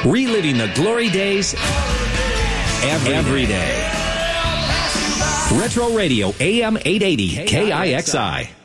Reliving the glory days every day. Retro Radio AM 880 KIXI.